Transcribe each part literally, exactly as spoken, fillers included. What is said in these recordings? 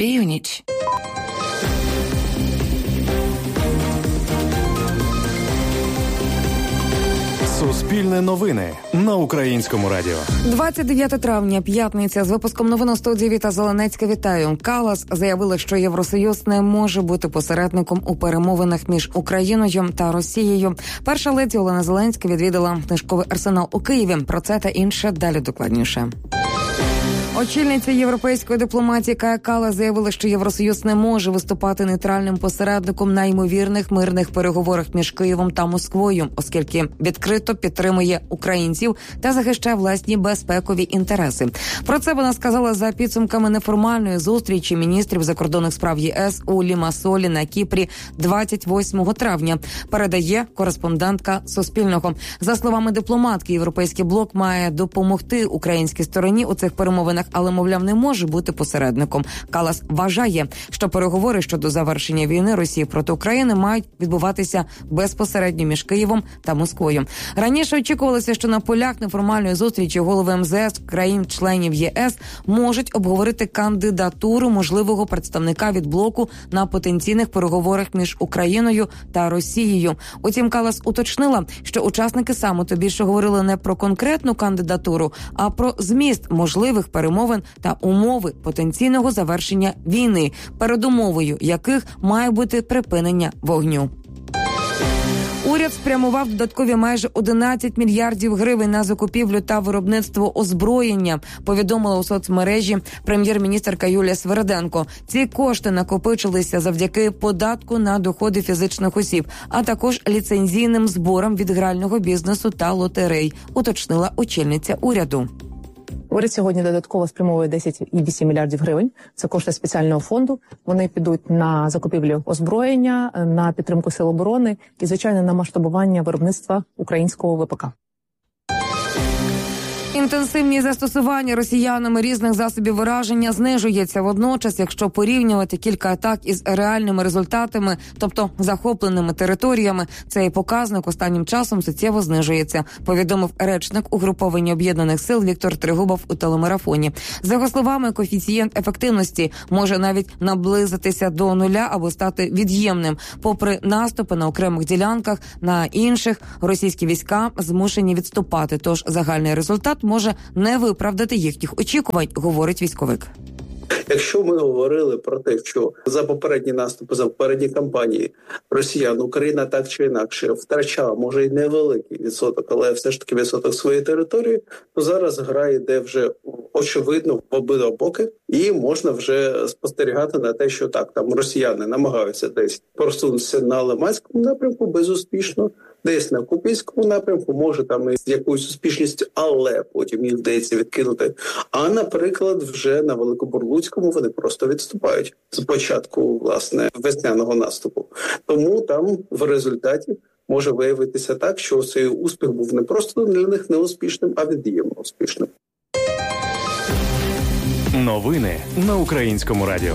Північ. Суспільне новини на Українському радіо. двадцять дев'яте травня, п'ятниця. З випуском новин у студії Віта Зеленецька. Вітаю. Каллас заявила, що Євросоюз не може бути посередником у перемовинах між Україною та Росією. Перша леді Олена Зеленська відвідала книжковий арсенал у Києві. Про це та інше далі докладніше. Очільниця європейської дипломатії Кая Каллас заявила, що Євросоюз не може виступати нейтральним посередником на ймовірних мирних переговорах між Києвом та Москвою, оскільки відкрито підтримує українців та захищає власні безпекові інтереси. Про це вона сказала за підсумками неформальної зустрічі міністрів закордонних справ ЄС у Лімасолі на Кіпрі двадцять восьмого травня, передає кореспондентка Суспільного. За словами дипломатки, європейський блок має допомогти українській стороні у цих перемовинах, але, мовляв, не може бути посередником. Каллас вважає, що переговори щодо завершення війни Росії проти України мають відбуватися безпосередньо між Києвом та Москвою. Раніше очікувалося, що на полях неформальної зустрічі голови ем зе ес країн-членів ЄС можуть обговорити кандидатуру можливого представника від блоку на потенційних переговорах між Україною та Росією. Утім, Каллас уточнила, що учасники саміту більше говорили не про конкретну кандидатуру, а про зміст можливих перемовин та умови потенційного завершення війни, передумовою яких має бути припинення вогню. Уряд спрямував додаткові майже одинадцять мільярдів гривень на закупівлю та виробництво озброєння, повідомила у соцмережі прем'єр-міністерка Юлія Сверденко. Ці кошти накопичилися завдяки податку на доходи фізичних осіб, а також ліцензійним зборам від грального бізнесу та лотерей, уточнила очільниця уряду. Уряд сьогодні додатково спрямовує десять цілих вісім мільярдів гривень. Це кошти спеціального фонду. Вони підуть на закупівлю озброєння, на підтримку сил оборони і, звичайно, на масштабування виробництва українського ве пе ка. Інтенсивність застосування росіянами різних засобів враження знижується. Водночас, якщо порівнювати кілька атак із реальними результатами, тобто захопленими територіями, цей показник останнім часом суттєво знижується, повідомив речник угруповання Об'єднаних сил Віктор Трегубов у телемарафоні. За його словами, коефіцієнт ефективності може навіть наблизитися до нуля або стати від'ємним. Попри наступи на окремих ділянках, на інших російські війська змушені відступати, тож загальний результат може не виправдати їхніх очікувань, говорить військовик. Якщо ми говорили про те, що за попередні наступи, за попередні кампанії росіян Україна так чи інакше втрачала, може, й невеликий відсоток, але все ж таки відсоток своєї території, то зараз гра йде вже очевидно в обидва боки, і можна вже спостерігати на те, що так, там росіяни намагаються десь просунутися на Лиманському напрямку безуспішно, десь на Куп'янському напрямку, може там із якоюсь успішністю, але потім їх вдається відкинути. А, наприклад, вже на Великобурлуцькому вони просто відступають з початку, власне, весняного наступу. Тому там в результаті може виявитися так, що цей успіх був не просто для них неуспішним, а від'ємно успішним. Новини на Українському радіо.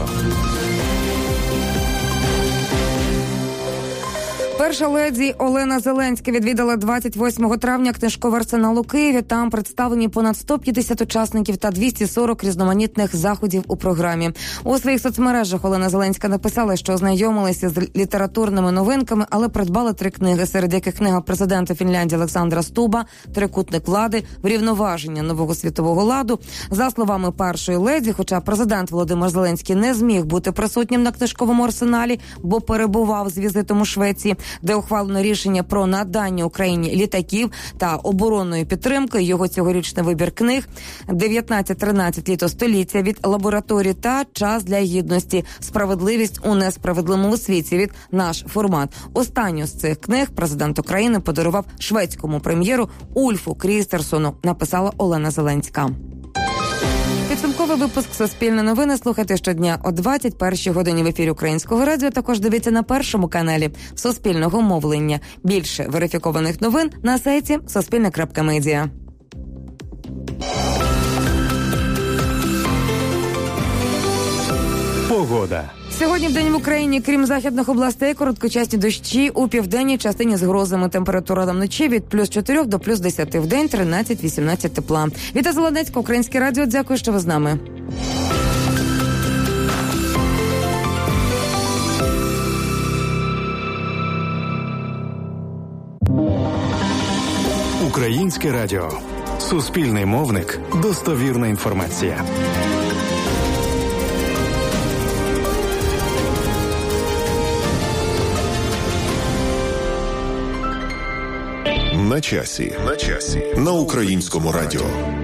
Перша леді Олена Зеленська відвідала двадцять восьмого травня книжковий арсенал у Києві. Там представлені понад сто п'ятдесят учасників та двісті сорок різноманітних заходів у програмі. У своїх соцмережах Олена Зеленська написала, що ознайомилася з літературними новинками, але придбала три книги, серед яких книга президента Фінляндії Олександра Стуба «Трикутник влади. Врівноваження нового світового ладу». За словами першої леді, хоча президент Володимир Зеленський не зміг бути присутнім на книжковому арсеналі, бо перебував з візитом у Швеції, де ухвалено рішення про надання Україні літаків та оборонної підтримки. Його цьогорічний вибір книг дев'ятнадцять тринадцять «Літо століття» від лабораторії та «Час для гідності. Справедливість у несправедливому світі» від «Наш формат». Останню з цих книг президент України подарував шведському прем'єру Ульфу Крістерсону, написала Олена Зеленська. Підсумковий випуск «Суспільне новини» слухайте щодня о двадцять першій годині в ефірі Українського радіо. Також дивіться на першому каналі Суспільного мовлення. Більше верифікованих новин на сайті суспільне крапка медіа. Погода. Сьогодні в день в Україні, крім західних областей, короткочасні дощі, у південній частині з грозами. Температура вночі від плюс чотирьох до плюс десяти, в день тринадцять-вісімнадцять тепла. Віта Зеленецька, Українське радіо, дякую, що ви з нами. Українське радіо. Суспільний мовник. Достовірна інформація. На часі. На часі. На Українському радіо.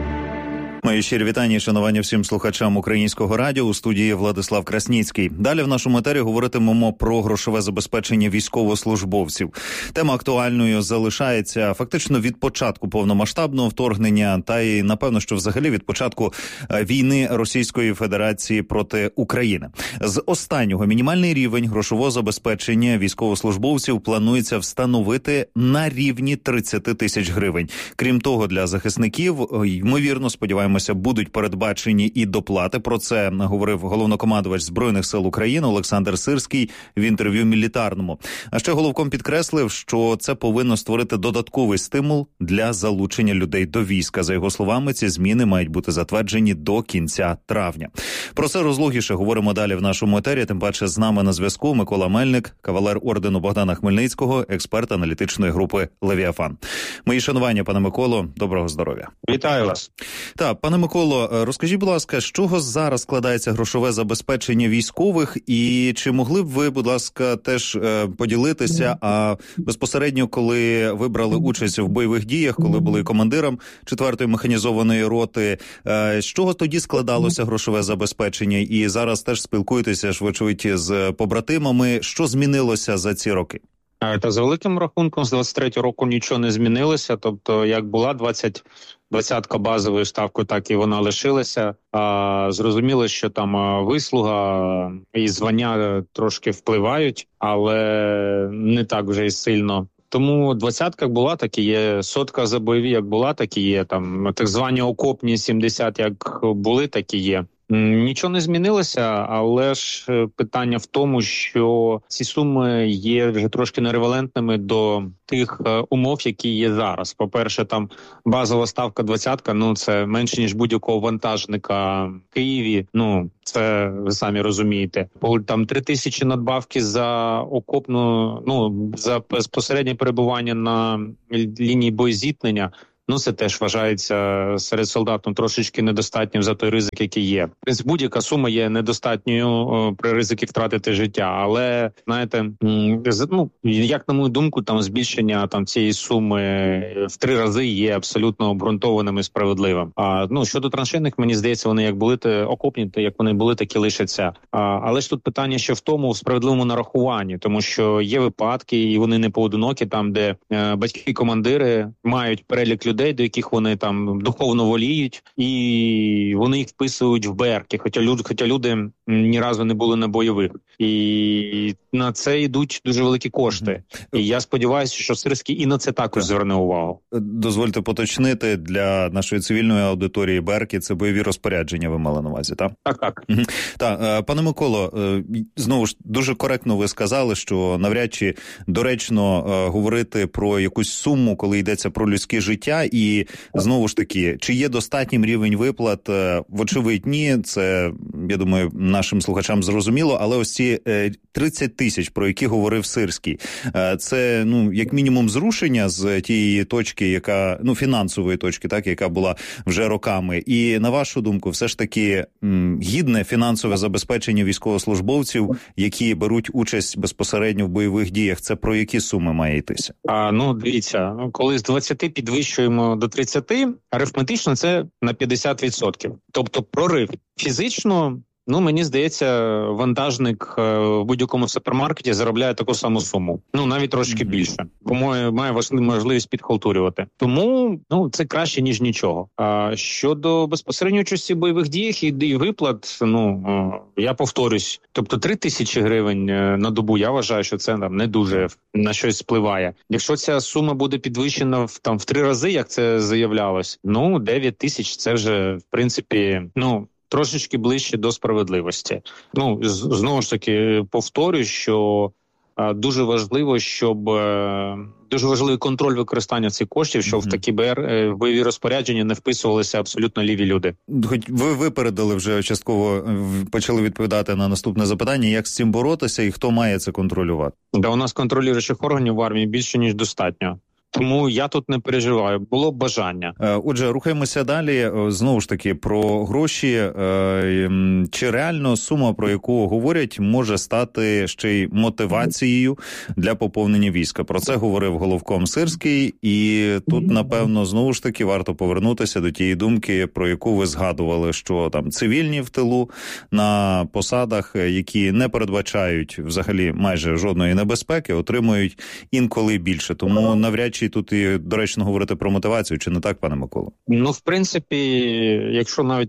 Мої щирі вітання і шанування всім слухачам Українського радіо. У студії Владислав Красніцький. Далі в нашому етері говоритимемо про грошове забезпечення військовослужбовців. Тема актуальною залишається фактично від початку повномасштабного вторгнення та й, напевно, що взагалі від початку війни Російської Федерації проти України. З останнього мінімальний рівень грошового забезпечення військовослужбовців планується встановити на рівні тридцять тисяч гривень. Крім того, для захисників, ймовірно, сподіваємося, будуть передбачені і доплати. Про це говорив головнокомандувач Збройних сил України Олександр Сирський в інтерв'ю «Мілітарному». А ще головком підкреслив, що це повинно створити додатковий стимул для залучення людей до війська. За його словами, ці зміни мають бути затверджені до кінця травня. Про це розлогіше говоримо далі в нашому етері. Тим паче з нами на зв'язку Микола Мельник, кавалер ордену Богдана Хмельницького, експерт аналітичної групи «Левіафан». Мої шанування, пане Миколо, доброго здоров'я. Вітаю вас. Так, пане Миколо, розкажіть, будь ласка, з чого зараз складається грошове забезпечення військових, і чи могли б ви, будь ласка, теж е, поділитися, а безпосередньо, коли ви брали участь в бойових діях, коли були командиром четвертої механізованої роти, е, з чого тоді складалося грошове забезпечення? І зараз теж спілкуєтеся, ж, вочевидь, з побратимами. Що змінилося за ці роки? Та за великим рахунком з двадцять третього року нічого не змінилося. Тобто, як була двадцять двадцятка базовою ставкою, так і вона лишилася. А, зрозуміло, що там вислуга і звання трошки впливають, але не так вже і сильно. Тому двадцятка як була, так і є. Сотка за бойові як була, так і є. Там так звані окопні сімдесят як були, так і є. Нічого не змінилося, але ж питання в тому, що ці суми є вже трошки нерелевантними до тих умов, які є зараз. По-перше, там базова ставка двадцятка, ну це менше, ніж будь-якого вантажника в Києві. Ну, це ви самі розумієте. Там три тисячі надбавки за окопну, ну, за безпосереднє перебування на лінії боєзіткнення. Ну, це теж вважається серед солдат ну, трошечки недостатнім за той ризик, який є. Тобто будь-яка сума є недостатньою о, при ризикі втратити життя. Але, знаєте, ну, як на мою думку, там збільшення там цієї суми в три рази є абсолютно обґрунтованим і справедливим. А, ну, щодо траншейних, мені здається, вони як були те, окопні, то як вони були, так і лишаться. А, але ж тут питання ще в тому, в справедливому нарахуванні, тому що є випадки, і вони не поодинокі, там, де е, батьки-командири мають перелік людей, до яких вони там духовно воліють, і вони їх вписують в БРки, хоча люди, хоча люди ні разу не були на бойових. І на це йдуть дуже великі кошти. І я сподіваюся, що Сирський і на це також зверне увагу. Дозвольте поточнити для нашої цивільної аудиторії БРки, це бойові розпорядження ви мали на увазі, так? Так, так. Угу. Так, пане Миколо, знову ж дуже коректно ви сказали, що навряд чи доречно говорити про якусь суму, коли йдеться про людське життя. І, знову ж таки, чи є достатнім рівень виплат? Вочевидь, ні. Це, я думаю, нашим слухачам зрозуміло. Але ось ці тридцять тисяч, про які говорив Сирський, це, ну, як мінімум, зрушення з тієї точки, яка, ну, фінансової точки, так, яка була вже роками. І, на вашу думку, все ж таки гідне фінансове забезпечення військовослужбовців, які беруть участь безпосередньо в бойових діях, це про які суми має йтися? А, ну, дивіться, коли з двадцяти підвищуємо до тридцяти, арифметично це на п'ятдесят відсотків. Тобто прорив. Фізично, ну, мені здається, вантажник в будь-якому супермаркеті заробляє таку саму суму. Ну, навіть трошки mm-hmm. більше. Тому має можливість підхалтурювати. Тому, ну, це краще, ніж нічого. А щодо безпосередньої участі в бойових діях і, і виплат, ну, я повторюсь, тобто три тисячі гривень на добу, я вважаю, що це там не дуже на щось впливає. Якщо ця сума буде підвищена в, там, в три рази, як це заявлялось, ну, дев'ять тисяч це вже, в принципі, ну, трошечки ближче до справедливості. Ну, з- знову ж таки, повторюю, що а, дуже важливо, щоб а, дуже важливий контроль використання цих коштів, щоб mm-hmm. в такі БР в бойові розпорядження не вписувалися абсолютно ліві люди. Хоч ви випередили вже частково, почали відповідати на наступне запитання, як з цим боротися і хто має це контролювати? Да, у нас контролюючих органів в армії більше, ніж достатньо. Тому я тут не переживаю, було бажання. Отже, рухаємося далі. Знову ж таки, про гроші. Чи реально сума, про яку говорять, може стати ще й мотивацією для поповнення війська? Про це говорив головком Сирський. І тут, напевно, знову ж таки, варто повернутися до тієї думки, про яку ви згадували, що там цивільні в тилу на посадах, які не передбачають взагалі майже жодної небезпеки, отримують інколи більше. Тому навряд чи тут і доречно говорити про мотивацію, чи не так, пане Миколо? Ну, в принципі, якщо навіть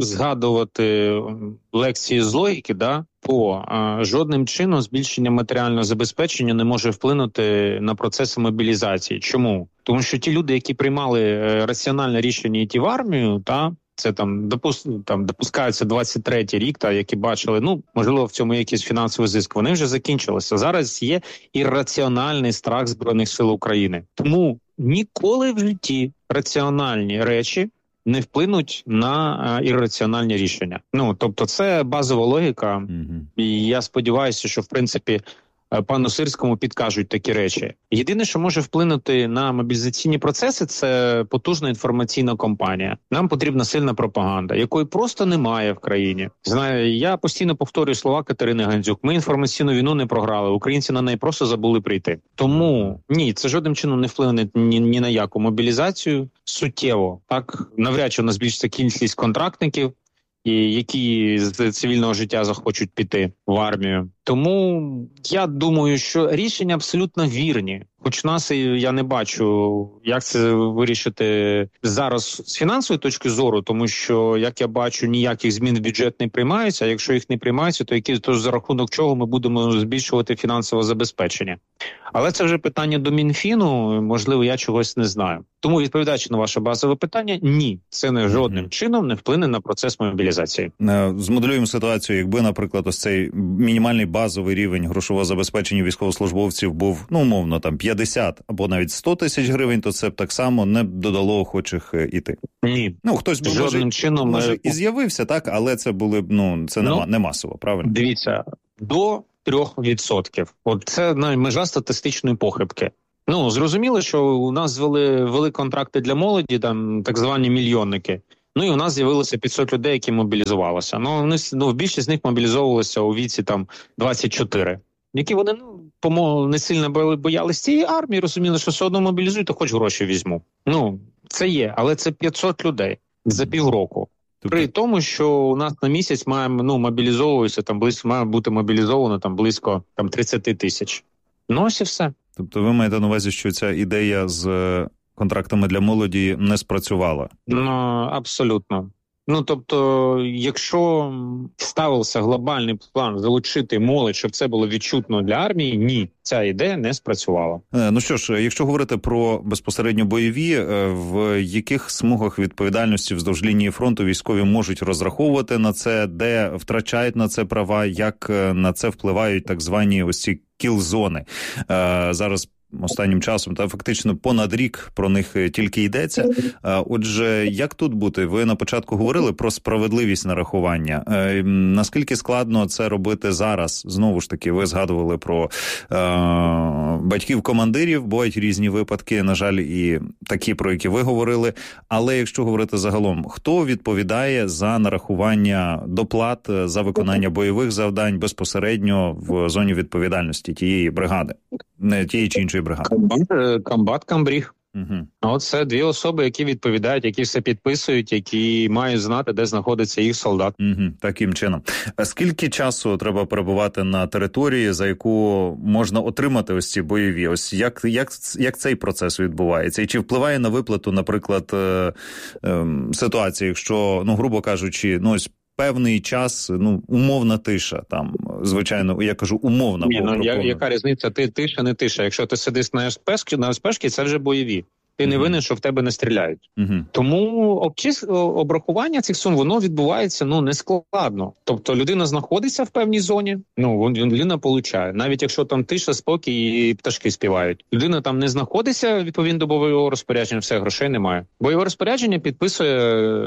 згадувати лекції з логіки, да, то а, жодним чином збільшення матеріального забезпечення не може вплинути на процеси мобілізації. Чому? Тому що ті люди, які приймали е, раціональне рішення йти в армію, та це там допус... там допускаються двадцять третій рік, та які бачили, ну можливо, в цьому є якийсь фінансовий зиск. Вони вже закінчилися. Зараз є ірраціональний страх Збройних сил України. Тому ніколи в житті раціональні речі не вплинуть на а, ірраціональні рішення. Ну тобто, це базова логіка, mm-hmm. і я сподіваюся, що в принципі пану Сирському підкажуть такі речі. Єдине, що може вплинути на мобілізаційні процеси, це потужна інформаційна кампанія. Нам потрібна сильна пропаганда, якої просто немає в країні. Знаю, я постійно повторюю слова Катерини Гандзюк. Ми інформаційну війну не програли, українці на неї просто забули прийти. Тому ні, це жодним чином не вплине ні, ні на яку мобілізацію. Суттєво, так, навряд чи у нас збільшиться кількість контрактників, і які з цивільного життя захочуть піти в армію. Тому я думаю, що рішення абсолютно вірні. Хоч нас я не бачу, як це вирішити зараз з фінансової точки зору, тому що, як я бачу, ніяких змін в бюджет не приймаються, а якщо їх не приймаються, то які то за рахунок чого ми будемо збільшувати фінансове забезпечення. Але це вже питання до Мінфіну, можливо, я чогось не знаю. Тому, відповідаючи на ваше базове питання, ні, це не жодним mm-hmm. чином не вплине на процес мобілізації. Змоделюємо ситуацію, якби, наприклад, ось цей мінімальний базовий рівень грошового забезпечення військовослужбовців був, ну, умовно, там, п'ятдесят або навіть сто тисяч гривень, то це б так само не додало охочих іти. Ні. Ну, хтось би, жодним може, чином може і з'явився, так, але це були б, ну, це ну, не масово, правильно? Дивіться, до трьох відсотків. От це навіть межа статистичної похибки. Ну, зрозуміло, що у нас звели, вели контракти для молоді, там, так звані мільйонники. Ну, і у нас з'явилося п'ятсот людей, які мобілізувалися. Ну, вони, ну, більшість з них мобілізовувалися у віці, там, двадцять чотири. Які вони, ну, по-моєму, не сильно боялися цієї армії, розуміли, що все одно мобілізують, то хоч гроші візьму. Ну, це є, але це п'ятсот людей за півроку. При тому, що у нас на місяць маємо, ну, мобілізовується, там, близько, має бути мобілізовано, там, близько, там, тридцять тисяч. Ну, ось і все. Тобто ви маєте на увазі, що ця ідея з контрактами для молоді не спрацювала? Ну, абсолютно. Ну, тобто, якщо ставився глобальний план залучити молодь, щоб це було відчутно для армії, ні, ця ідея не спрацювала. Ну що ж, якщо говорити про безпосередньо бойові, в яких смугах відповідальності вздовж лінії фронту військові можуть розраховувати на це, де втрачають на це права, як на це впливають так звані ось ці кіл-зони? Зараз останнім часом, та фактично понад рік про них тільки йдеться. Отже, як тут бути? Ви на початку говорили про справедливість нарахування. Наскільки складно це робити зараз? Знову ж таки, ви згадували про е, батьків-командирів, бувають різні випадки, на жаль, і такі, про які ви говорили. Але якщо говорити загалом, хто відповідає за нарахування доплат за виконання бойових завдань безпосередньо в зоні відповідальності тієї бригади? Не тієї чи іншої бригади? Комбат, комбат камбріг. Угу. А от це дві особи, які відповідають, які все підписують, які мають знати, де знаходиться їх солдат. Угу. Таким чином. А скільки часу треба перебувати на території, за яку можна отримати ось ці бойові? Ось як, як, як цей процес відбувається? І чи впливає на виплату, наприклад, е, е, ситуація, якщо, ну, грубо кажучи, ну, ось певний час, ну, умовна тиша, там, звичайно, я кажу, умовна. Ні, ну, я, яка різниця, ти тиша, не тиша? Якщо ти сидиш на ес пе, на ес пе, це вже бойові. Ти не винен, що в тебе не стріляють. Uh-huh. Тому обчис... обрахування цих сум, воно відбувається, ну, не складно. Тобто людина знаходиться в певній зоні, ну, людина получає. Навіть якщо там тиша, спокій і пташки співають. Людина там не знаходиться, відповідно до бойового розпорядження, все, грошей немає. Бойове розпорядження підписує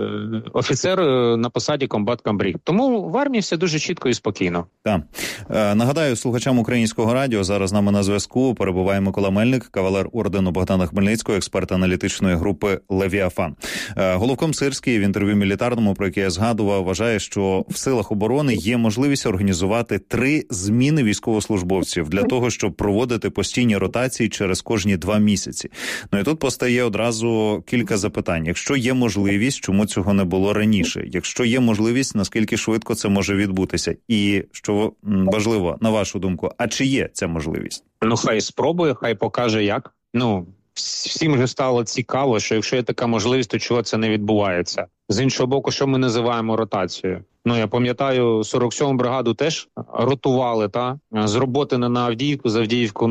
офіцер на посаді комбат-камбриг. Тому в армії все дуже чітко і спокійно. Так. Е, нагадаю, слухачам Українського радіо, зараз з нами на зв'язку перебуває Микола Мельник, кавалер ордену Богдана Хмельницького, експерт аналітичної групи «Левіафан». Е, Головком Сирський в інтерв'ю «Мілітарному», про яке я згадував, вважає, що в силах оборони є можливість організувати три зміни військовослужбовців для того, щоб проводити постійні ротації через кожні два місяці. Ну і тут постає одразу кілька запитань. Якщо є можливість, чому цього не було раніше? Якщо є можливість, наскільки швидко це може відбутися? І, що важливо, на вашу думку, а чи є ця можливість? Ну, хай спробує, хай покаже як. Ну, всім же стало цікаво, що якщо є така можливість, то чого це не відбувається? З іншого боку, що ми називаємо ротацією? Ну, я пам'ятаю, сорок сьому бригаду теж ротували, та? З роботи не на Авдіївку, з Авдіївку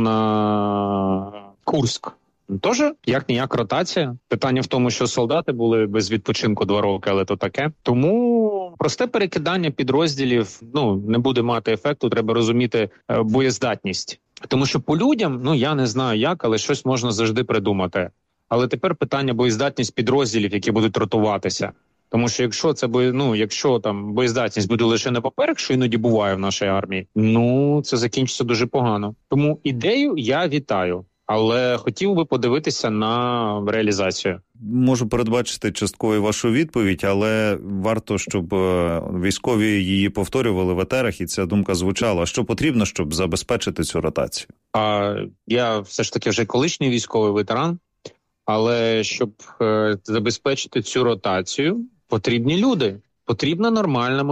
на Курськ. Тож, як-ніяк ротація. Питання в тому, що солдати були без відпочинку два роки, але то таке. Тому просте перекидання підрозділів, ну, не буде мати ефекту, треба розуміти е, боєздатність. Тому що по людям, ну, я не знаю як, але щось можна завжди придумати. Але тепер питання боєздатність підрозділів, які будуть ротуватися. Тому що якщо це бо, ну, якщо там боєздатність буде лише на паперах, що іноді буває в нашій армії, ну, це закінчиться дуже погано. Тому ідею я вітаю. Але хотів би подивитися на реалізацію. Можу передбачити частково вашу відповідь, але варто, щоб військові її повторювали в етерах, і ця думка звучала. Що потрібно, щоб забезпечити цю ротацію? А, я все ж таки вже колишній військовий ветеран, але щоб е, забезпечити цю ротацію, потрібні люди. Потрібна нормальна